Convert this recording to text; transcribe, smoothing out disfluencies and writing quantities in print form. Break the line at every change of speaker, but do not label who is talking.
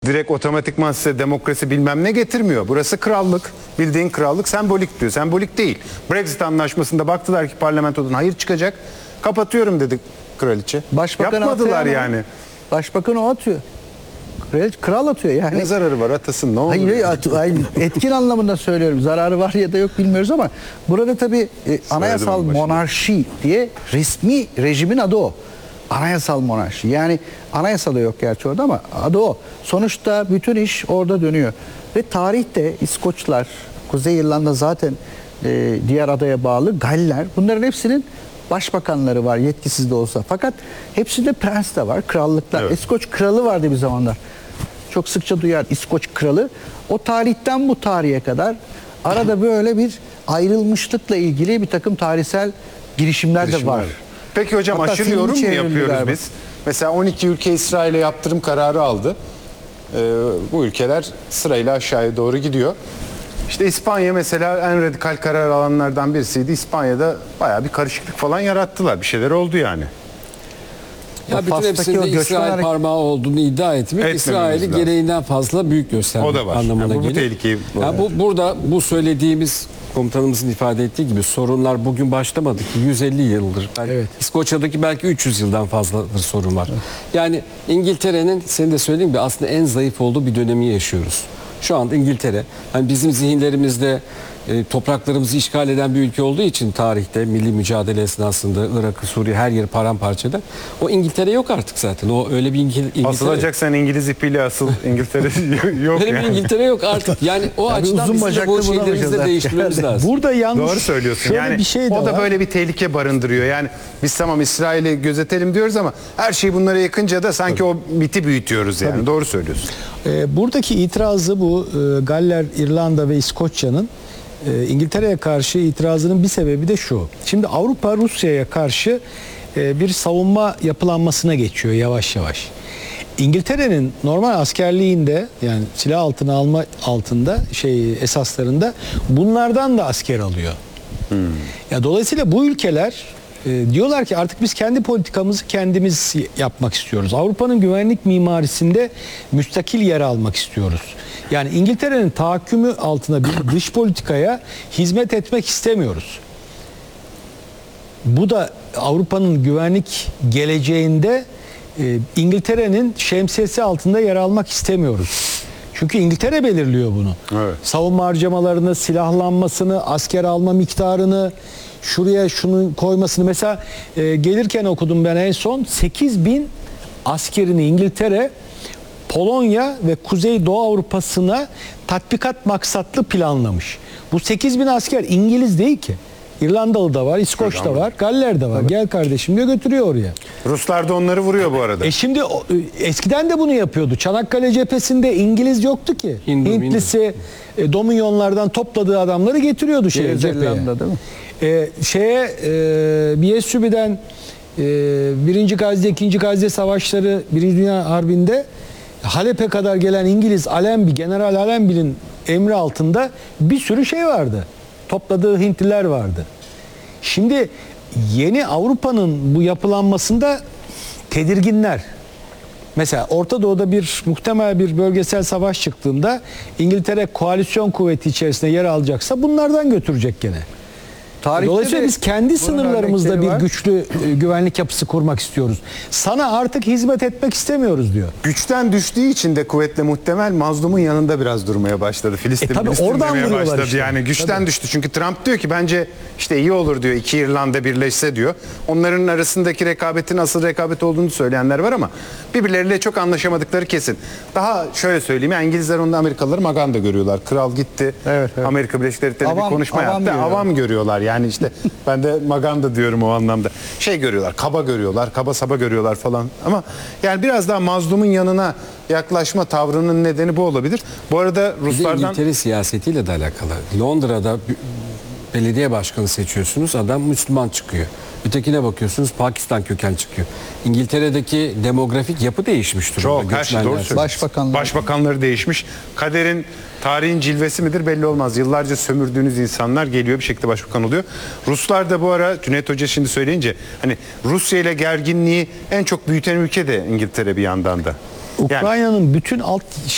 direkt otomatikman size demokrasi bilmem ne getirmiyor. Burası krallık. Bildiğin krallık sembolik diyor. Sembolik değil. Brexit anlaşmasında baktılar ki parlamentodan hayır çıkacak. Kapatıyorum dedi kraliçe.
Başbakan
yapmadılar
atıyor
yani.
Başbakan o atıyor. Kral atıyor yani.
Ne zararı var atasın ne olur.
Hayır, etkin anlamında söylüyorum. Zararı var ya da yok bilmiyoruz ama burada tabii anayasal monarşi diye resmi rejimin adı o. Anayasal monarşi. Yani anayasada yok gerçi orada ama adı o. Sonuçta bütün iş orada dönüyor. Ve tarihte İskoçlar, Kuzey İrlanda zaten diğer adaya bağlı, Galler, bunların hepsinin başbakanları var yetkisiz de olsa. Fakat hepsinde prens de var, krallıklar.
Evet.
İskoç kralı vardı bir zamanlar. Çok sıkça duyar İskoç kralı. O tarihten bu tarihe kadar arada böyle bir ayrılmışlıkla ilgili bir takım tarihsel girişimler de var.
Peki hocam
Hatta
aşırı yorum mu
çevrildi
yapıyoruz
galiba.
biz? Mesela 12 ülke İsrail'e yaptırım kararı aldı. Bu ülkeler sırayla aşağıya doğru gidiyor. İşte İspanya mesela en radikal karar alanlardan birisiydi. İspanya'da bayağı bir karışıklık falan yarattılar. Bir şeyler oldu yani.
Ya bütün
Fas'taki
hepsinde
o göçmen
İsrail parmağı olduğunu iddia etmek
Etmememiz
İsrail'i
lazım.
gereğinden fazla büyük göstermek
O da var.
anlamına
Yani bu
gelir.
tehlikeyi-
Ya burada bu söylediğimiz komutanımızın ifade ettiği gibi sorunlar bugün başlamadı ki 150 yıldır.
Evet.
İskoçya'daki belki 300 yıldan fazladır sorun var. Yani İngiltere'nin senin de söylediğin gibi aslında en zayıf olduğu bir dönemi yaşıyoruz. Şu anda İngiltere hani bizim zihinlerimizde topraklarımızı işgal eden bir ülke olduğu için tarihte milli mücadele esnasında Irak'ı, Suriye her yeri paramparçada. O İngiltere yok artık zaten. O öyle bir İngiltere.
Asılacaksan İngiliz ipiyle asıl İngiltere yok
Öyle bir
yani.
İngiltere yok artık. Yani o açıdan
uzun
bizim de
bacaklı
bu şeylerimizi
bulamayacağız
de
artık
değiştirmemiz
herhalde.
lazım.
Burada yalnız
Doğru söylüyorsun.
şöyle
Yani
bir şey de
o da
var.
böyle bir tehlike barındırıyor. Yani biz tamam İsrail'i gözetelim diyoruz ama her şeyi bunlara yakınca da sanki o biti büyütüyoruz yani. Doğru söylüyorsun.
Buradaki itirazı bu Galler, İrlanda ve İskoçya'nın İngiltere'ye karşı itirazının bir sebebi de şu. Şimdi Avrupa Rusya'ya karşı bir savunma yapılanmasına geçiyor yavaş yavaş. İngiltere'nin normal askerliğinde yani silah altına alma altında esaslarında bunlardan da asker alıyor. Ya dolayısıyla bu ülkeler diyorlar ki artık biz kendi politikamızı kendimiz yapmak istiyoruz. Avrupa'nın güvenlik mimarisinde müstakil yer almak istiyoruz. Yani İngiltere'nin tahakkümü altında bir dış politikaya hizmet etmek istemiyoruz. Bu da Avrupa'nın güvenlik geleceğinde İngiltere'nin şemsiyesi altında yer almak istemiyoruz. Çünkü İngiltere belirliyor bunu.
Evet.
Savunma harcamalarını, silahlanmasını, asker alma miktarını, şuraya şunu koymasını. Mesela gelirken okudum ben en son 8.000 askerini İngiltere Polonya ve Kuzeydoğu Avrupa'sına tatbikat maksatlı planlamış. Bu 8.000 asker İngiliz değil ki. İrlandalı da var, İskoç da var, Galler de var. Gel kardeşim diyor götürüyor oraya.
Ruslar da onları vuruyor bu arada.
Şimdi eskiden de bunu yapıyordu. Çanakkale cephesinde İngiliz yoktu ki. Hintlisi Dominions'lardan topladığı adamları getiriyordu cepheye.
Zelanda değil mi?
Biyesübi'den Birinci Gazze, İkinci Gazze savaşları, Birinci Dünya Harbi'nde Halep'e kadar gelen İngiliz Allenby, General Allenby'nin emri altında bir sürü şey vardı. Topladığı Hintliler vardı. Şimdi yeni Avrupa'nın bu yapılanmasında tedirginler. Mesela Orta Doğu'da bir muhtemel bir bölgesel savaş çıktığında İngiltere koalisyon kuvveti içerisinde yer alacaksa bunlardan götürecek gene. Dolayısıyla biz kendi sınırlarımızda
örnekleri
bir
var.
güçlü güvenlik yapısı kurmak istiyoruz. Sana artık hizmet etmek istemiyoruz diyor.
Güçten düştüğü için de kuvvetle muhtemel mazlumun yanında biraz durmaya başladı. Filistin
tabii
Filistin
oradan
demeye
vuruyorlar
başladı.
işte.
Yani güçten düştü. Çünkü Trump diyor ki bence işte iyi olur diyor. İki İrlanda birleşse diyor. Onların arasındaki rekabetin asıl rekabet olduğunu söyleyenler var ama birbirleriyle çok anlaşamadıkları kesin. Daha şöyle söyleyeyim. Yani İngilizler onu Amerikalıları maganda görüyorlar. Kral gitti.
Evet, evet.
Amerika Birleşik Devletleri'ne bir
Avam-
konuşma
avam
yaptı.
görüyorlar.
Avam görüyorlar. Yani işte ben de maganda diyorum o anlamda. Şey görüyorlar. Kaba görüyorlar. Kaba saba görüyorlar falan. Ama yani biraz daha mazlumun yanına yaklaşma tavrının nedeni bu olabilir. Bu arada
Bir de
Ruslardan
İngiltere siyasetiyle de alakalı. Londra'da belediye başkanı seçiyorsunuz, adam Müslüman çıkıyor. Ötekine bakıyorsunuz, Pakistan köken çıkıyor. İngiltere'deki demografik yapı değişmiş durumda.
çok her şey doğru
göçmenler.
söylüyor.
Başbakanlar.
Başbakanları değişmiş. Kaderin, tarihin cilvesi midir belli olmaz. Yıllarca sömürdüğünüz insanlar geliyor bir şekilde başbakan oluyor. Ruslar da bu ara Cüneyt Hoca şimdi söyleyince hani Rusya ile gerginliği en çok büyüten ülke de İngiltere bir yandan da. Yani
Ukrayna'nın bütün alt